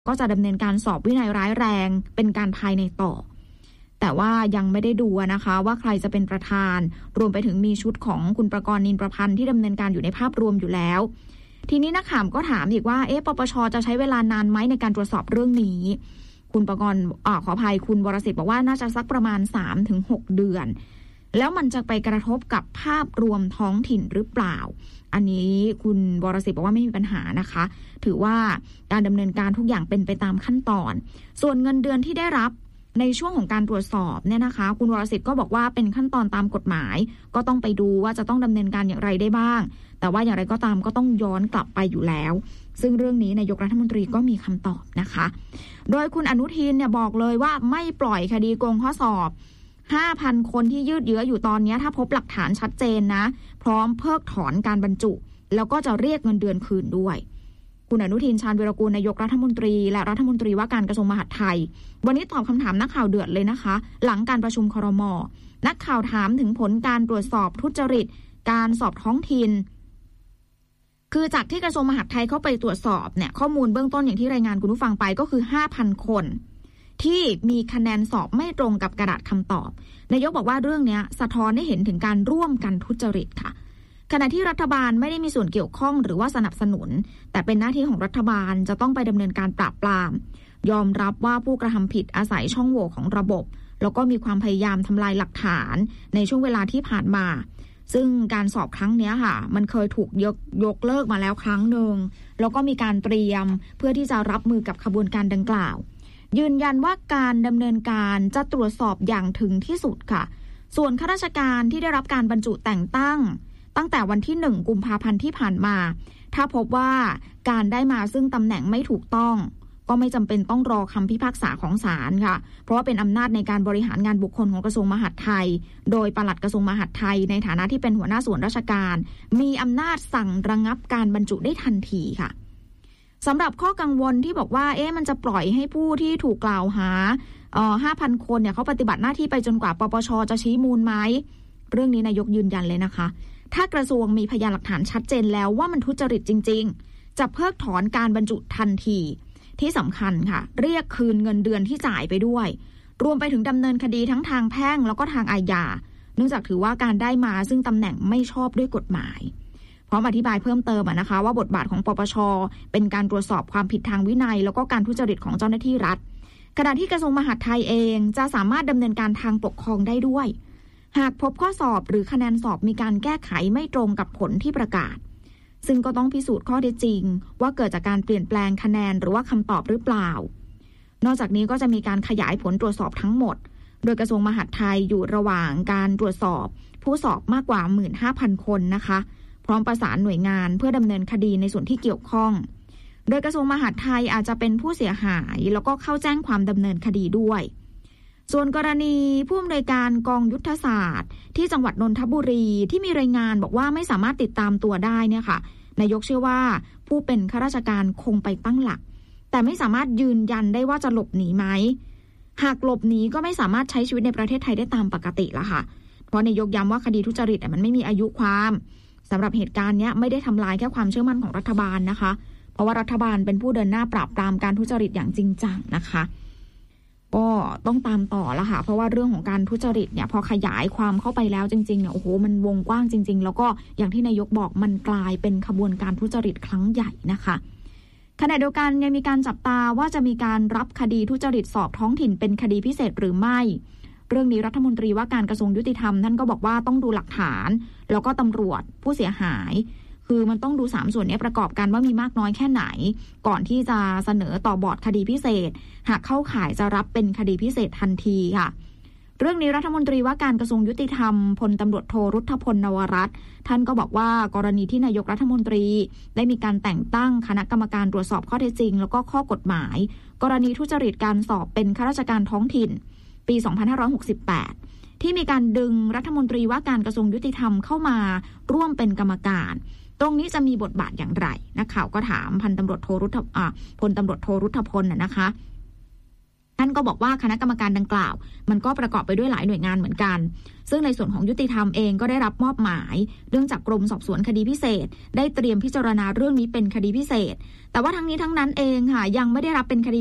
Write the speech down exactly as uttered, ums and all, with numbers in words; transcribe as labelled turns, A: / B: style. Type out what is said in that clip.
A: ก็จะดำเนินการสอบวินัยร้ายแรงเป็นการภายในต่อแต่ว่ายังไม่ได้ดูนะคะว่าใครจะเป็นประธานรวมไปถึงมีชุดของคุณประกรณ์นินประพันธ์ที่ดำเนินการอยู่ในภาพรวมอยู่แล้วทีนี้นักข่าวก็ถามอีกว่าเอ๊ะปปช.จะใช้เวลานานไหมในการตรวจสอบเรื่องนี้คุณประกรณ์อ่าขออภัยคุณวรสิทธิ์บอกว่าน่าจะสักประมาณ สามถึงหก เดือนแล้วมันจะไปกระทบกับภาพรวมท้องถิ่นหรือเปล่าอันนี้คุณวรสิทธิ์บอกว่าไม่มีปัญหานะคะถือว่าการดำเนินการทุกอย่างเป็นไปตามขั้นตอนส่วนเงินเดือนที่ได้รับในช่วงของการตรวจสอบเนี่ยนะคะคุณวรสิทธิ์ก็บอกว่าเป็นขั้นตอนตามกฎหมายก็ต้องไปดูว่าจะต้องดำเนินการอย่างไรได้บ้างแต่ว่าอย่างไรก็ตามก็ต้องย้อนกลับไปอยู่แล้วซึ่งเรื่องนี้นายกรัฐมนตรีก็มีคำตอบนะคะโดยคุณอนุทินเนี่ยบอกเลยว่าไม่ปล่อยคดีโกงข้อสอบ ห้าพัน คนที่ยืดเยื้ออยู่ตอนนี้ถ้าพบหลักฐานชัดเจนนะพร้อมเพิกถอนการบรรจุแล้วก็จะเรียกเงินเดือนคืนด้วยคุณอนุทินชาญวีรกูลนายกรัฐมนตรีและรัฐมนตรีว่าการกระทรวงมหาดไทยวันนี้ตอบคำถามนักข่าวเดือดเลยนะคะหลังการประชุมครม.นักข่าวถามถึงผลการตรวจสอบทุจริตการสอบท้องถิ่นคือจากที่กระทรวงมหาดไทยเข้าไปตรวจสอบเนี่ยข้อมูลเบื้องต้นอย่างที่รายงานคุณผู้ฟังไปก็คือ ห้าพัน คนที่มีคะแนนสอบไม่ตรงกับกระดาษคำตอบนายกบอกว่าเรื่องนี้สะท้อนให้เห็นถึงการร่วมกันทุจริตค่ะขณะที่รัฐบาลไม่ได้มีส่วนเกี่ยวข้องหรือว่าสนับสนุนแต่เป็นหน้าที่ของรัฐบาลจะต้องไปดำเนินการปราบปรามยอมรับว่าผู้กระทำผิดอาศัยช่องโหว่ของระบบแล้วก็มีความพยายามทำลายหลักฐานในช่วงเวลาที่ผ่านมาซึ่งการสอบครั้งนี้ค่ะมันเคยถูกยกยกเลิกมาแล้วครั้งหนึ่งแล้วก็มีการเตรียมเพื่อที่จะรับมือกับขบวนการดังกล่าวยืนยันว่าการดำเนินการจะตรวจสอบอย่างถึงที่สุดค่ะส่วนข้าราชการที่ได้รับการบรรจุแต่งตั้งตั้งแต่วันที่หนึ่งกุมภาพันธ์ที่ผ่านมาถ้าพบว่าการได้มาซึ่งตำแหน่งไม่ถูกต้องก็ไม่จำเป็นต้องรอคำพิพากษาของศาลค่ะเพราะว่าเป็นอำนาจในการบริหารงานบุคคลของกระทรวงมหาดไทยโดยปลัดกระทรวงมหาดไทยในฐานะที่เป็นหัวหน้าส่วนราชการมีอำนาจสั่งระงับการบรรจุได้ทันทีค่ะสำหรับข้อกังวลที่บอกว่าเอ๊ะมันจะปล่อยให้ผู้ที่ถูกกล่าวหาเอ่อ ห้าพัน คนเนี่ยเขาปฏิบัติหน้าที่ไปจนกว่าปปช.จะชี้มูลไหมเรื่องนี้นายกยืนยันเลยนะคะถ้ากระทรวงมีพยานหลักฐานชัดเจนแล้วว่ามันทุจริตจริงๆจะเพิกถอนการบรรจุทันทีที่สำคัญค่ะเรียกคืนเงินเดือนที่จ่ายไปด้วยรวมไปถึงดำเนินคดีทั้งทางแพ่งแล้วก็ทางอาญาเนื่องจากถือว่าการได้มาซึ่งตำแหน่งไม่ชอบด้วยกฎหมายพร้อมอธิบายเพิ่มเติมนะคะว่าบทบาทของปปช.เป็นการตรวจสอบความผิดทางวินัยแล้วก็การทุจริตของเจ้าหน้าที่รัฐขณะที่กระทรวงมหาดไทยเองจะสามารถดำเนินการทางปกครองได้ด้วยหากพบข้อสอบหรือคะแนนสอบมีการแก้ไขไม่ตรงกับผลที่ประกาศซึ่งก็ต้องพิสูจน์ข้อเท็จจริงว่าเกิดจากการเปลี่ยนแปลงคะแนนหรือว่าคำตอบหรือเปล่านอกจากนี้ก็จะมีการขยายผลตรวจสอบทั้งหมดโดยกระทรวงมหาดไทยอยู่ระหว่างการตรวจสอบผู้สอบมากกว่า หนึ่งหมื่นห้าพัน คนนะคะพร้อมประสานหน่วยงานเพื่อดำเนินคดีในส่วนที่เกี่ยวข้องโดยกระทรวงมหาดไทยอาจจะเป็นผู้เสียหายแล้วก็เข้าแจ้งความดำเนินคดีด้วยส่วนกรณีผู้อำนวยการกองยุทธศาสตร์ที่จังหวัดนนทบุรีที่มีรายงานบอกว่าไม่สามารถติดตามตัวได้เนี่ยค่ะนายกเชื่อว่าผู้เป็นข้าราชการคงไปตั้งหลักแต่ไม่สามารถยืนยันได้ว่าจะหลบหนีไหมหากหลบหนีก็ไม่สามารถใช้ชีวิตในประเทศไทยได้ตามปกติละค่ะเพราะนายกย้ำว่าคดีทุจริตมันไม่มีอายุความสำหรับเหตุการณ์นี้ไม่ได้ทำลายแค่ความเชื่อมั่นของรัฐบาลนะคะเพราะว่ารัฐบาลเป็นผู้เดินหน้าปราบปรามการทุจริตอย่างจริงจังนะคะก็ต้องตามต่อละค่ะเพราะว่าเรื่องของการทุจริตเนี่ยพอขยายความเข้าไปแล้วจริงๆเนี่ยโอ้โหมันวงกว้างจริงๆแล้วก็อย่างที่นายกบอกมันกลายเป็นขบวนการทุจริตครั้งใหญ่นะคะขณะเดียวกันยังมีการจับตาว่าจะมีการรับคดีทุจริตสอบท้องถิ่นเป็นคดีพิเศษหรือไม่เรื่องนี้รัฐมนตรีว่าการกระทรวงยุติธรรมท่านก็บอกว่าต้องดูหลักฐานแล้วก็ตำรวจผู้เสียหายคือมันต้องดูสามส่วนนี้ประกอบกันว่ามีมากน้อยแค่ไหนก่อนที่จะเสนอต่อบอร์ดคดีพิเศษหากเข้าข่ายจะรับเป็นคดีพิเศษทันทีค่ะเรื่องนี้รัฐมนตรีว่าการกระทรวงยุติธรรมพลตำรวจโทรุทธพลนวรัตน์ท่านก็บอกว่ากรณีที่นายกรัฐมนตรีได้มีการแต่งตั้งคณะกรรมการตรวจสอบข้อเท็จจริงแล้วก็ข้อกฎหมายกรณีทุจริตการสอบเป็นข้าราชการท้องถิ่นปีสองพันห้าร้อยหกสิบแปดที่มีการดึงรัฐมนตรีว่าการกระทรวงยุติธรรมเข้ามาร่วมเป็นกรรมการตรงนี้จะมีบทบาทอย่างไรนักข่าวก็ถามพันตำรวจโทรุทธอ่าพลตำรวจโทรุทธพลน่ะนะคะท่านก็บอกว่าคณะกรรมการดังกล่าวมันก็ประกอบไปด้วยหลายหน่วยงานเหมือนกันซึ่งในส่วนของยุติธรรมเองก็ได้รับมอบหมายเรื่องจากกรมสอบสวนคดีพิเศษได้เตรียมพิจารณาเรื่องนี้เป็นคดีพิเศษแต่ว่าทั้งนี้ทั้งนั้นเองค่ะยังไม่ได้รับเป็นคดี